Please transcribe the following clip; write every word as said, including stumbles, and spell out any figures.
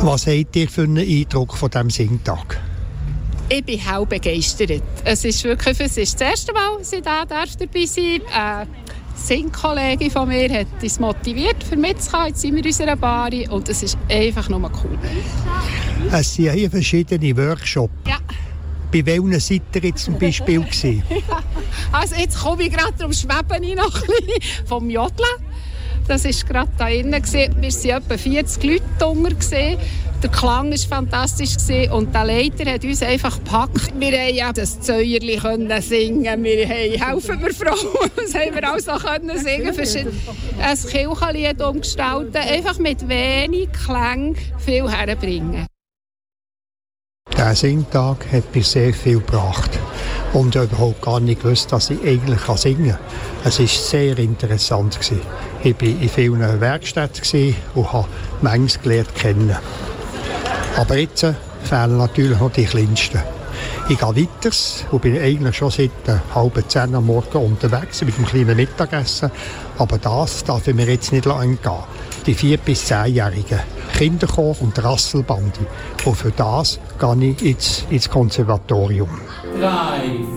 Was habt ihr für einen Eindruck von diesem Singtag? Ich bin hell begeistert. Es ist wirklich es ist das erste Mal, dass ich da dabei sein darf. Eine Singkollegin von mir hat uns motiviert, für mitzukommen. Jetzt sind wir in unserer Bar und es ist einfach nur cool. Es sind hier verschiedene Workshops. Ja. Bei welchen seid ihr jetzt zum Beispiel gewesen? Ja. Also jetzt komme ich gerade darum, schweben ich noch ein bisschen vom Jodeln. Das war gerade da innen. Wir waren etwa vierzig Leute drunter. Der Klang war fantastisch und der Leiter hat uns einfach gepackt. Wir konnten ja das Zäuerli singen. Wir haben «Helfen wir Frauen». Das haben wir alles noch singen. Ein Kirchenlied umgestalten. Einfach mit wenig Klang viel herbringen. Der Singtag hat mir sehr viel gebracht. Und ich habe überhaupt gar nicht gewusst, dass ich eigentlich singen kann. Es war sehr interessant. Ich war in vielen Werkstätten und habe manches gelernt kennen. Aber jetzt fehlen natürlich noch die Kleinsten. Ich gehe weiter und bin eigentlich schon seit halb zehn am Morgen unterwegs mit dem kleinen Mittagessen. Aber das darf ich mir jetzt nicht entgehen. Die vier- bis zehnjährigen Kinderchor und Rasselbande. Und für das gehe ich jetzt ins Konservatorium. Drei.